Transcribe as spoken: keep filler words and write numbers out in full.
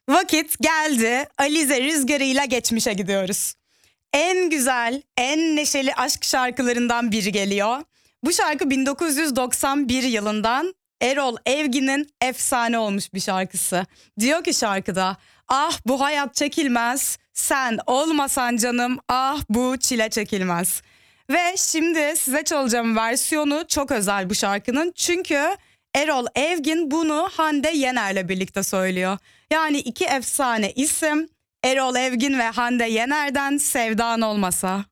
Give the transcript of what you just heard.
Vakit geldi. Alize rüzgarıyla geçmişe gidiyoruz. En güzel, en neşeli aşk şarkılarından biri geliyor. Bu şarkı bin dokuz yüz doksan bir yılından Erol Evgin'in efsane olmuş bir şarkısı. Diyor ki şarkıda, ah bu hayat çekilmez, sen olmasan canım, ah bu çile çekilmez. Ve şimdi size çalacağım versiyonu çok özel bu şarkının. Çünkü Erol Evgin bunu Hande Yener'le birlikte söylüyor. Yani iki efsane isim, Erol Evgin ve Hande Yener'den Sevdan Olmasa.